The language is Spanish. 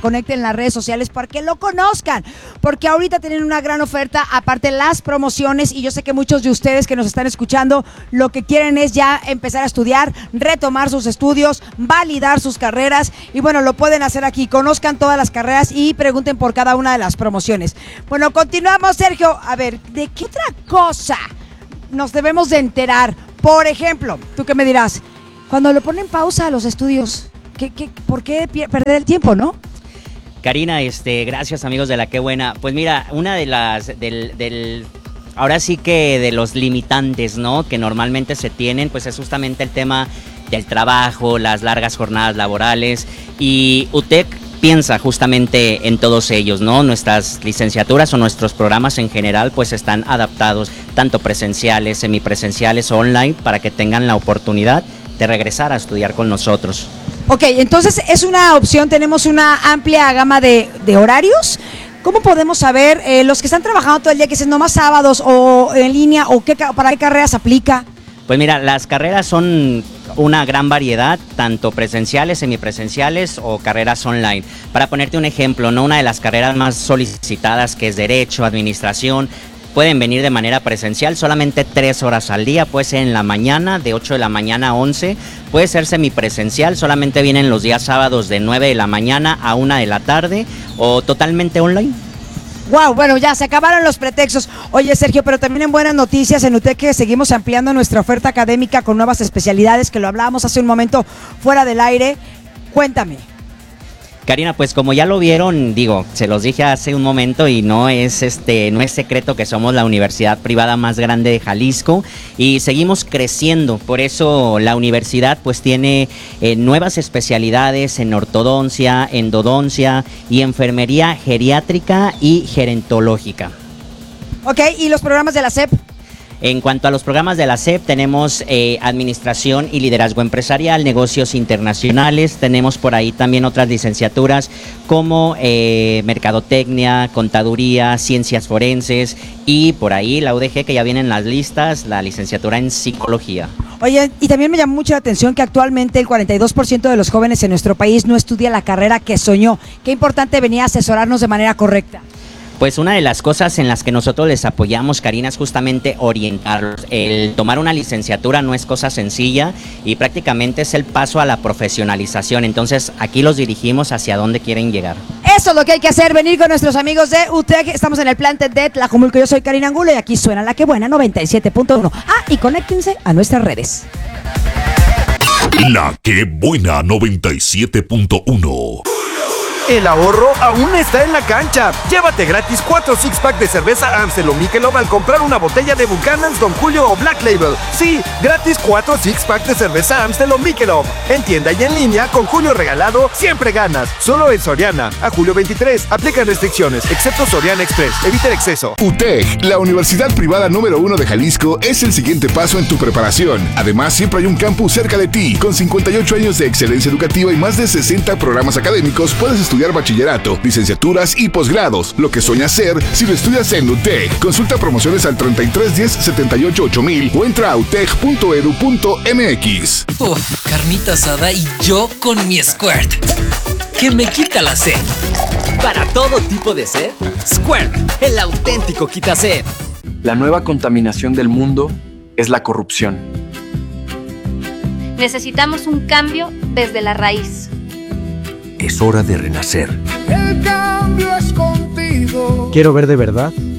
conecten en las redes sociales para que lo conozcan, porque ahorita tienen una gran oferta, aparte las promociones, y yo sé que muchos de ustedes que nos están escuchando lo que quieren es ya empezar a estudiar, retomar sus estudios, validar sus carreras, y bueno, lo pueden hacer aquí. Conozcan todas las carreras y pregunten por cada una de las promociones. Bueno, continuamos, Sergio. A ver, ¿de qué otra cosa nos debemos de enterar? Por ejemplo, ¿tú qué me dirás? Cuando le ponen pausa a los estudios, ¿por qué perder el tiempo, no? Karina, gracias, amigos de La Qué Buena. Pues mira, una de las ahora sí que de los limitantes, ¿no?, que normalmente se tienen, pues es justamente el tema del trabajo, las largas jornadas laborales, y UTEC piensa justamente en todos ellos, ¿no? Nuestras licenciaturas o nuestros programas en general pues están adaptados, tanto presenciales, semipresenciales o online, para que tengan la oportunidad de regresar a estudiar con nosotros. Ok, entonces es una opción, tenemos una amplia gama de horarios. ¿Cómo podemos saber los que están trabajando todo el día, que dicen nomás sábados o en línea, o para qué carreras aplica? Pues mira, las carreras son una gran variedad, tanto presenciales, semipresenciales o carreras online. Para ponerte un ejemplo, ¿no?, una de las carreras más solicitadas, que es Derecho, Administración, pueden venir de manera presencial solamente 3 horas al día, puede ser en la mañana de 8 de la mañana a 11, puede ser semipresencial, solamente vienen los días sábados de 9 de la mañana a 1 de la tarde, o totalmente online. Wow, bueno, ya se acabaron los pretextos. Oye, Sergio, pero también en buenas noticias en UTEC, que seguimos ampliando nuestra oferta académica con nuevas especialidades, que lo hablábamos hace un momento fuera del aire. Cuéntame. Karina, pues como ya lo vieron, se los dije hace un momento, y no es secreto que somos la universidad privada más grande de Jalisco y seguimos creciendo. Por eso la universidad pues tiene nuevas especialidades en ortodoncia, endodoncia y enfermería geriátrica y gerontológica. Ok, ¿y los programas de la SEP? En cuanto a los programas de la SEP, tenemos Administración y Liderazgo Empresarial, Negocios Internacionales, tenemos por ahí también otras licenciaturas como Mercadotecnia, Contaduría, Ciencias Forenses, y por ahí la UDG, que ya vienen las listas, la licenciatura en Psicología. Oye, y también me llamó mucho la atención que actualmente el 42% de los jóvenes en nuestro país no estudia la carrera que soñó. Qué importante venía a asesorarnos de manera correcta. Pues una de las cosas en las que nosotros les apoyamos, Karina, es justamente orientarlos. El tomar una licenciatura no es cosa sencilla y prácticamente es el paso a la profesionalización. Entonces aquí los dirigimos hacia dónde quieren llegar. Eso es lo que hay que hacer, venir con nuestros amigos de UTEC. Estamos en el plantel de Tlajomulco. Yo soy Karina Angulo y aquí suena La Qué Buena 97.1. Y conéctense a nuestras redes. La Qué Buena 97.1. El ahorro aún está en la cancha. Llévate gratis 4 six-pack de cerveza Amstel o Michelob al comprar una botella de Buchanan's, Don Julio o Black Label. Sí, gratis 4 six-pack de cerveza Amstel o Michelob. En tienda y en línea, con Julio regalado, siempre ganas. Solo en Soriana. A julio 23. Aplican restricciones, excepto Soriana Express. Evita el exceso. UTEC, la universidad privada número 1 de Jalisco, es el siguiente paso en tu preparación. Además, siempre hay un campus cerca de ti. Con 58 años de excelencia educativa y más de 60 programas académicos, puedes estudiar bachillerato, licenciaturas y posgrados. Lo que sueñas ser si lo estudias en UTEC. Consulta promociones al 3310 78 8000 o entra a utec.edu.mx. Carnita asada y yo con mi Squirt, que me quita la sed. Para todo tipo de sed, Squirt, el auténtico quita sed. La nueva contaminación del mundo es la corrupción. Necesitamos un cambio desde la raíz. Es hora de renacer. El cambio es contigo. Quiero ver de verdad